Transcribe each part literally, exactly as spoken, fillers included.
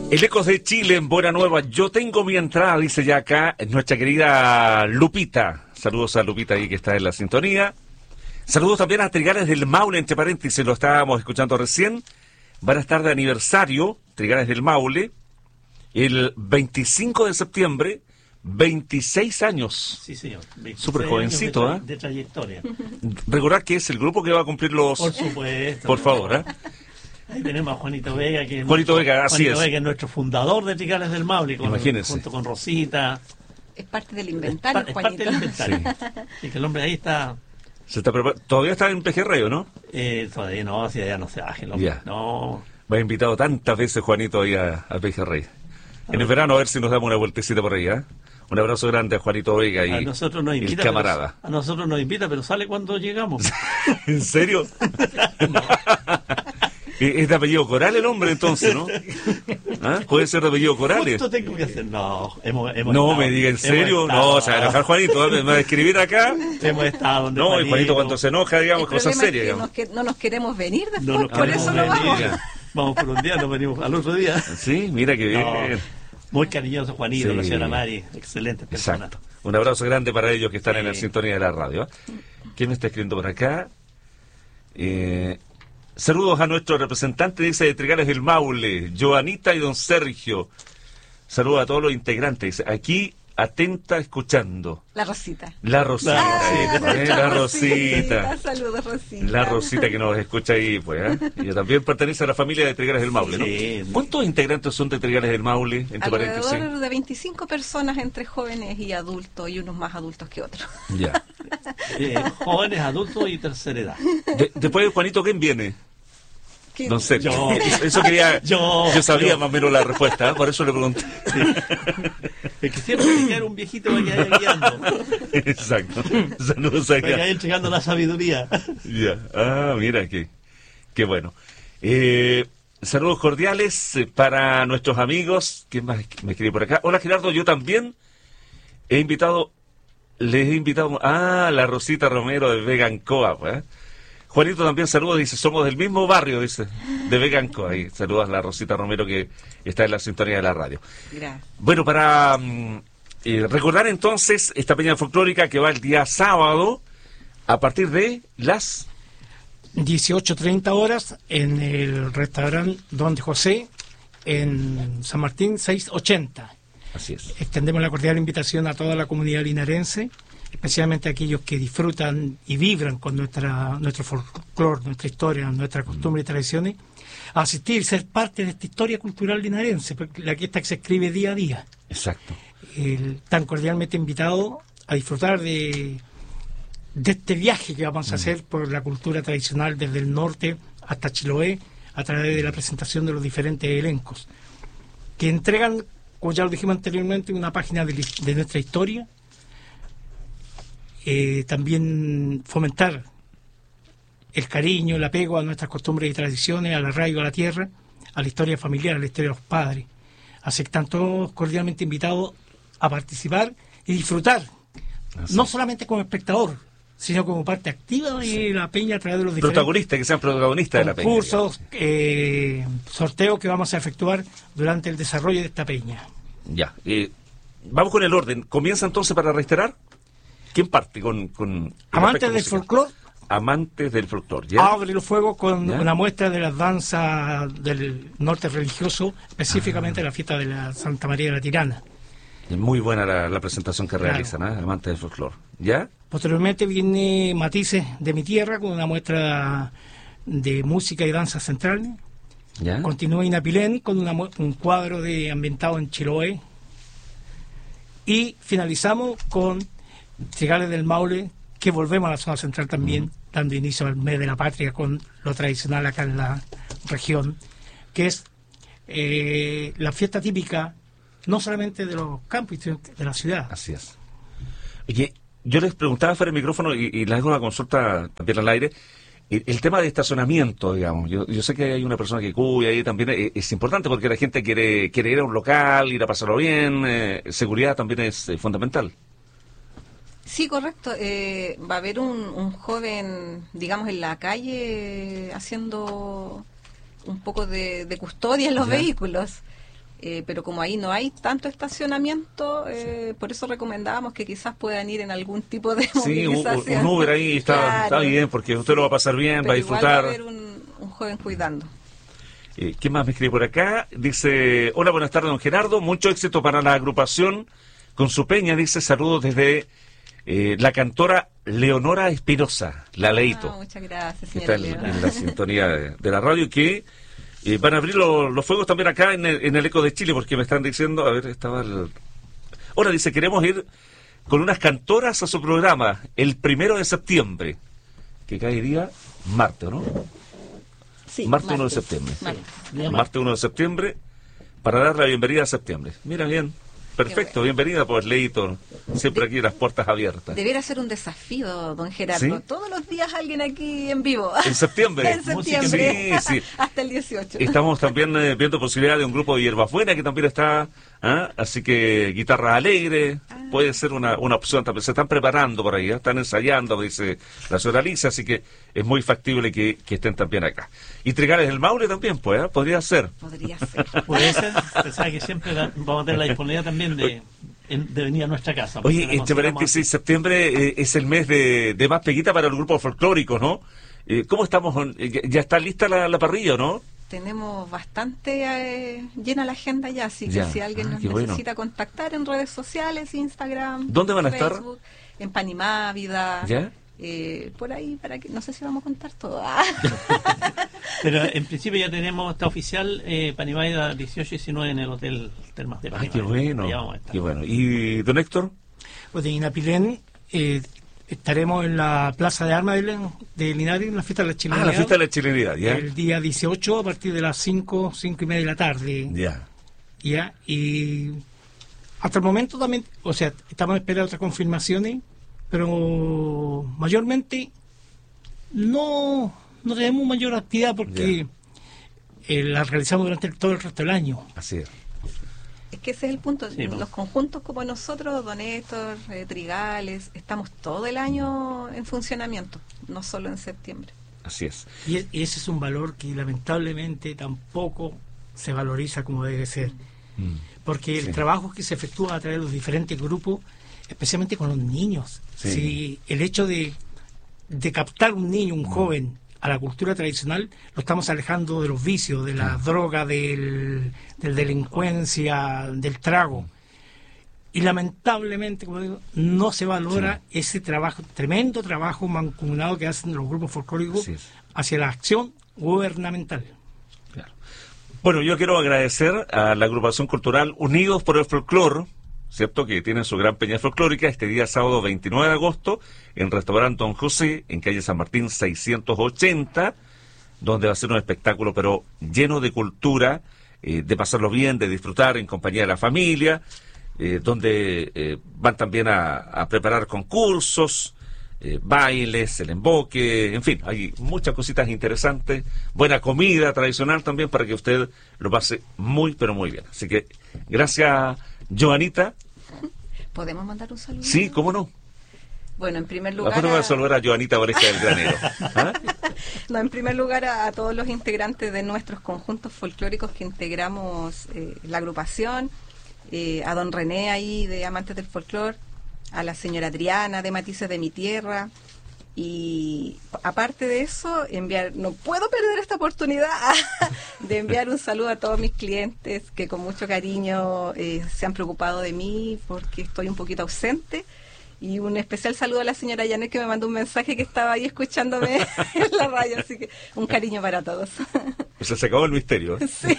El Ecos de Chile en Buena Nueva. Yo tengo mi entrada, dice ya acá nuestra querida Lupita. Saludos a Lupita ahí que está en la sintonía. Saludos también a Trigales del Maule, entre paréntesis, lo estábamos escuchando recién. Van a estar de aniversario, Trigales del Maule, el veinticinco de septiembre, veintiséis años. Sí, señor. Súper jovencito, ¿eh? De, de trayectoria. Recordar que es el grupo que va a cumplir los... Por supuesto. Por favor, ¿eh? Ahí tenemos a Juanito Vega, que es, Juanito nuestro, Vega, así Juanito es. Vega, que es nuestro fundador de Trigales del Maule, con, Imagínense. junto con Rosita. Es parte del inventario, es, Juanito. parte del inventario. Sí. Y que el hombre ahí está... Se está prepar... Todavía está en Pejerrey, ¿no? Eh, todavía no, si ya no se baje el hombre. Ya. No. Me ha invitado tantas veces Juanito ahí a, a Pejerrey. En el verano a ver si nos damos una vueltecita por ahí, ¿eh? Un abrazo grande a Juanito Vega y a nosotros nos invita, el camarada. Pero, a nosotros nos invita, pero sale cuando llegamos. ¿En serio? No. Es de apellido Coral el hombre, entonces, ¿no? ¿Ah? ¿Puede ser de apellido Corales? ¿Cuánto tengo que hacer? No, hemos, hemos No, estado, me diga, ¿en serio? estado, No, o sea, enojar Juanito, me va a escribir acá. Hemos estado donde No, y Juanito, Juanito cuando se enoja, digamos, El cosas problema serias, es que digamos. nos que, no nos queremos venir después, No nos por queremos eso no venir. vamos. Ya. Vamos por un día, nos venimos al otro día. Sí, mira que bien. No, muy cariñoso Juanito, Sí. la señora Mari, excelente persona. Exacto. Un abrazo grande para ellos que están Sí. en la sintonía de la radio. ¿eh? ¿Quién me está escribiendo por acá? Eh, saludos a nuestro representante, dice, de Trigales del Maule, Joanita y don Sergio. Saludos a todos los integrantes. Dice, aquí, atenta, escuchando. La Rosita. La Rosita, Ah, eh, eh, nuestra la Rosita. Saludos, Rosita. La Rosita que nos escucha ahí, pues. ¿eh? Ella también pertenece a la familia de Trigales del Maule, ¿no? Sí. ¿Cuántos integrantes son de Trigales del Maule, entre paréntesis? Alrededor de veinticinco personas entre jóvenes y adultos, y unos más adultos que otros. Ya. Eh, jóvenes, adultos y tercera edad. De- después de Juanito, ¿quién viene? ¿Qué? Don Sergio. Yo. Eso quería. Yo. Yo sabía Yo. más o menos la respuesta, ¿eh? Por eso le pregunté. Es que siempre hay que quedar un viejito para que vaya guiando, Exacto. Saludos para que acá. vaya entregando la sabiduría. Ya. Ah, mira, qué, qué bueno. Eh, saludos cordiales eh, para nuestros amigos. ¿Quién más me escribe por acá? Hola, Gerardo. Yo también he invitado. Les he invitado. Ah, la Rosita Romero de Vegancoa, pues. Juanito también saludos, dice, somos del mismo barrio, dice, de Vegancoa. Ahí saludas a la Rosita Romero que está en la sintonía de la radio. Gracias. Bueno, para mm, eh, recordar entonces esta peña folclórica que va el día sábado a partir de las... dieciocho treinta horas en el restaurante Donde José en San Martín seiscientos ochenta. Así es. Extendemos la cordial invitación a toda la comunidad linarense, especialmente a aquellos que disfrutan y vibran con nuestra nuestro folclore, nuestra historia, nuestra costumbre y tradiciones, a asistir, ser parte de esta historia cultural linarense, porque la que esta que se escribe día a día. Exacto. El, tan cordialmente invitado a disfrutar de, de este viaje que vamos a hacer por la cultura tradicional desde el norte hasta Chiloé, a través de la presentación de los diferentes elencos, que entregan, como ya lo dijimos anteriormente, una página de, de nuestra historia. Eh, también fomentar el cariño, el apego a nuestras costumbres y tradiciones, al arraigo a la tierra, a la historia familiar, a la historia de los padres. Así que están todos cordialmente invitados a participar y disfrutar, Así no es. solamente como espectador, sino como parte activa de la peña a través de los diferentes Protagonistas, que sean protagonistas de la peña. concursos, eh, sorteos que vamos a efectuar durante el desarrollo de esta peña. Ya. Eh, vamos con el orden. ¿Comienza entonces para reiterar? ¿Quién parte con...? con Amantes del musical? folclore, Amantes del folclore, ¿ya? abre el fuego con ¿Ya? una muestra de las danzas del norte religioso, específicamente la fiesta de la Santa María de la Tirana. Muy buena la, la presentación que Claro. realizan, ¿eh? Amantes del folclore. ¿Ya? Posteriormente viene Matices de mi tierra con una muestra de música y danza central. ¿Ya? Continúa Inapilén con una mu- un cuadro de ambientado en Chiloé. Y finalizamos con Trigales del Maule, que volvemos a la zona central también, Ujú. dando inicio al mes de la patria con lo tradicional acá en la región, que es eh, la fiesta típica no solamente de los campos, sino de la ciudad. Así es. Oye, yo les preguntaba fuera del micrófono y, y les hago una consulta también al aire. El, el tema de estacionamiento, digamos. Yo, yo sé que hay una persona que cuida y también es, es importante porque la gente quiere, quiere ir a un local, ir a pasarlo bien. Eh, seguridad también es eh, fundamental. Sí, correcto. Eh, va a haber un, un joven, digamos, en la calle haciendo un poco de, de custodia en los Ya. vehículos. Eh, pero como ahí no hay tanto estacionamiento, eh, por eso recomendábamos que quizás puedan ir en algún tipo de Sí, un, movilización. un Uber ahí está, Claro. está bien, porque usted lo va a pasar bien, Pero va a igual disfrutar. va a haber un, un joven cuidando. Eh, ¿Qué más me escribe por acá? Dice, hola, buenas tardes, don Gerardo. Mucho éxito para la agrupación con su peña. Dice, saludos desde eh, la cantora Leonora Espinosa, la Leito. Ah, muchas gracias, Que está señora en, Leonora. en la sintonía de, de la radio, que eh, van a abrir lo- los fuegos también acá en el, en el Eco de Chile, porque me están diciendo, a ver, estaba el... Ahora dice, queremos ir con unas cantoras a su programa el primero de septiembre, que caería martes, ¿no? Sí, martes uno de septiembre. martes. Día Martes uno de septiembre, para dar la bienvenida a septiembre. Mira bien, perfecto, bueno. bienvenida pues Leito, siempre aquí las puertas abiertas. Debiera ser un desafío, don Gerardo. ¿Sí? Todos los días alguien aquí en vivo. En septiembre. En septiembre. Sí, sí. Hasta el dieciocho. Estamos también eh, viendo posibilidad de un grupo de hierbas buenas que también está, ¿ah? Así que guitarra alegre, Ah. puede ser una, una opción también. Se están preparando por ahí, ¿eh? Están ensayando, dice la señora Alicia, así que es muy factible que, que estén también acá. Y Trigales del Maule también, pues, ¿eh? Podría ser. Podría ser. Puede ser, usted sabe que siempre la- vamos a tener la disponibilidad también de, en- de venir a nuestra casa. porque Oye, la entre consideramos paréntesis, septiembre eh, es el mes de, de más peguita para el grupo folclórico, ¿no? Eh, ¿Cómo estamos? Eh, ya- ¿Ya está lista la, la parrilla, no? Tenemos bastante eh, llena la agenda ya, así que Ya. si alguien Ah, nos qué bueno. necesita contactar en redes sociales, Instagram, ¿Dónde van a estar? Facebook, en Panimávida, ¿Ya? eh, por ahí, para que no sé si vamos a contar todo. Ah. Pero en principio ya tenemos, está oficial, eh, Panimaida dieciocho y diecinueve en el Hotel Termas de Ay, Panimaida. qué bueno. Allá vamos a estar. Qué bueno. ¿Y don Héctor? Pues de Inapilén eh, estaremos en la Plaza de Armas de, de Linares, en la fiesta de la Ah, chilenidad. la fiesta de la chilenidad, ¿ya? El día dieciocho a partir de las cinco, cinco y media de la tarde. Ya. Ya, y hasta el momento también, o sea, estamos esperando otras confirmaciones, pero mayormente no, no tenemos mayor actividad porque eh, la realizamos durante el- todo el resto del año. Así es. Es que ese es el punto. Sí, Los pues. conjuntos como nosotros, Don Héctor, eh, Trigales, estamos todo el año en funcionamiento, no solo en septiembre. Así es. Y, e- y ese es un valor que lamentablemente tampoco se valoriza como debe ser. Mm. Porque el Sí. trabajo que se efectúa a través de los diferentes grupos, especialmente con los niños, Sí. si el hecho de, de captar un niño, un joven, a la cultura tradicional, lo estamos alejando de los vicios, de la droga, del, de la delincuencia, del trago. Y lamentablemente, como digo, no se valora ese trabajo, tremendo trabajo mancomunado que hacen los grupos folclóricos Así es. hacia la acción gubernamental. Claro. Bueno, yo quiero agradecer a la agrupación cultural Unidos por el Folclor, ¿cierto? Que tiene su gran peña folclórica este día sábado veintinueve de agosto en Restaurante Don José, en calle San Martín seiscientos ochenta, donde va a ser un espectáculo pero lleno de cultura, eh, de pasarlo bien, de disfrutar en compañía de la familia, eh, donde eh, van también a, a preparar concursos, eh, bailes, el emboque, en fin, hay muchas cositas interesantes, buena comida tradicional también para que usted lo pase muy pero muy bien. Así que gracias, Joanita. ¿Podemos mandar un saludo? Sí, cómo no. Bueno, en primer lugar, Después voy a a, saludar a Joanita Oreja del Granero. ¿Ah? no, en primer lugar a, a todos los integrantes de nuestros conjuntos folclóricos que integramos eh, la agrupación, eh, a don René ahí de Amantes del Folclor, a la señora Adriana de Matices de mi Tierra, y aparte de eso, enviar, no puedo perder esta oportunidad de enviar un saludo a todos mis clientes que con mucho cariño eh, se han preocupado de mí porque estoy un poquito ausente. Y un especial saludo a la señora Janet que me mandó un mensaje que estaba ahí escuchándome en la radio, así que un cariño para todos. O sea, se acabó el misterio. ¿eh? Sí.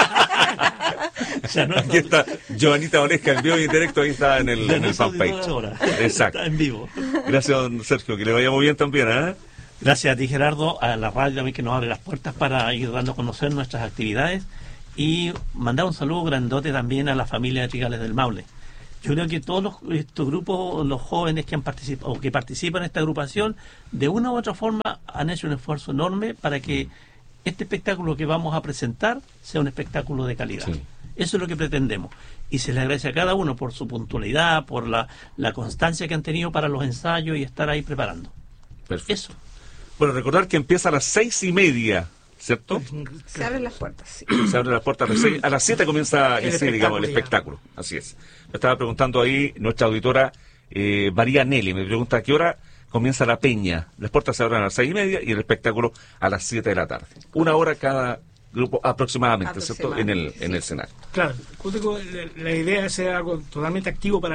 O sea, no es Aquí está Joanita Oreja en vivo y en directo, ahí está en el, Ya en no el es auditora fanpage. ahora. Exacto. Está en vivo. Gracias, don Sergio, que le vaya muy bien también, ¿eh? Gracias a ti, Gerardo, a la radio también que nos abre las puertas para ir dando a conocer nuestras actividades y mandar un saludo grandote también a la familia de Trigales del Maule. Yo creo que todos los, estos grupos, los jóvenes que han participado o que participan en esta agrupación, de una u otra forma han hecho un esfuerzo enorme para que este espectáculo que vamos a presentar sea un espectáculo de calidad. Sí. Eso es lo que pretendemos. Y se le agradece a cada uno por su puntualidad, por la, la constancia que han tenido para los ensayos y estar ahí preparando. Perfecto. Eso. Bueno, recordar que empieza a las seis y media, ¿cierto? Se abren las puertas, sí. Se abren las puertas a las seis, a las siete comienza El en sí, digamos, el espectáculo espectáculo. Así es. Me estaba preguntando ahí nuestra auditora eh, María Nelly, me pregunta a qué hora comienza la peña. Las puertas se abren a las seis y media y el espectáculo a las siete de la tarde. Una hora cada grupo aproximadamente, ¿cierto? En el, en el escenario. Claro, como digo, la, la idea es ser algo totalmente activo para